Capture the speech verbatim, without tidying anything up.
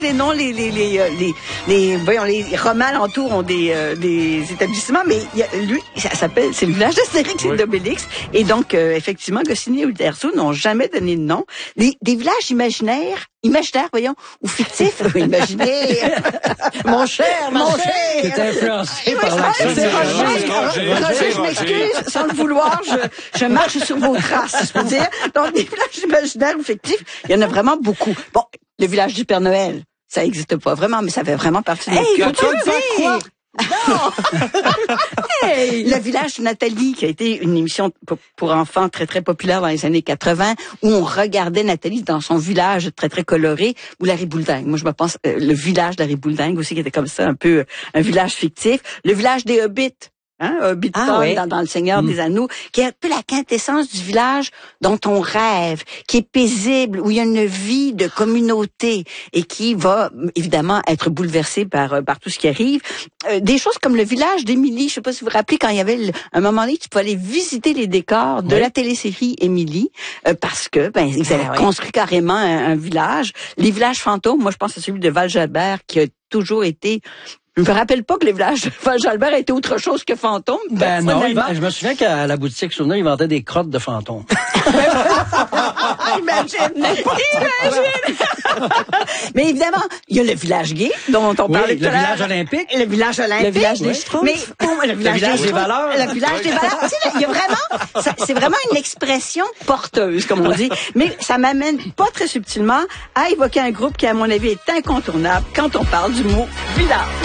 les noms, les les les euh, les, les voyons les romans alentours ont des euh, des établissements, mais il y a, lui, ça s'appelle, c'est le village d'Astérix oui. et d'Obélix, et donc euh, effectivement, Goscinny et Uderzo n'ont jamais donné de nom. Des, des villages imaginaires, imaginaires, voyons, ou fictifs, imaginaires. Mon cher, mon cher. T'es influencé par l'accent. Je m'excuse, sans le vouloir, je je marche sur vos traces, je veux dire. Donc des villages imaginaires ou fictifs, il y en a vraiment beaucoup. Bon, le village du Père Noël. Ça existe pas vraiment, mais ça fait vraiment partie de notre culture. Quoi? Non! Hey! Le village de Nathalie, qui a été une émission pour enfants très, très populaire dans les années quatre-vingt, où on regardait Nathalie dans son village très, très coloré, ou Larry Boulding. Moi, je me pense, euh, le village de Larry Boulding aussi, qui était comme ça, un peu, euh, un village fictif. Le village des Hobbits. Hein, Hobbiton ah, oui. dans, dans Le Seigneur mmh. des Anneaux, qui est un peu la quintessence du village dont on rêve, qui est paisible, où il y a une vie de communauté et qui va évidemment être bouleversée par par tout ce qui arrive. Euh, des choses comme le village d'Émilie, je sais pas si vous vous rappelez quand il y avait le, un moment donné, tu pouvais aller visiter les décors de oui. la télésérie Émilie euh, parce que ben ils avaient ah, construit oui. carrément un, un village. Les villages fantômes, moi je pense à celui de Val-Jalbert qui a toujours été. Je me rappelle pas que les villages de Val-Jalbert étaient autre chose que fantômes. Ben non, il, je me souviens qu'à la boutique Souvenir, ils vendaient des crottes de fantômes. Imagine! Imagine! Mais évidemment, il y a le village gay, dont on oui, parlait tout à l'heure. Le village olympique. Le village olympique. Le village des Schtroumpfs. Mais pour moi, le village, le village des, des valeurs. Le village oui. des valeurs. Tu sais, il y a vraiment, ça, c'est vraiment une expression porteuse, comme on dit. Mais ça m'amène pas très subtilement à évoquer un groupe qui, à mon avis, est incontournable quand on parle du mot village.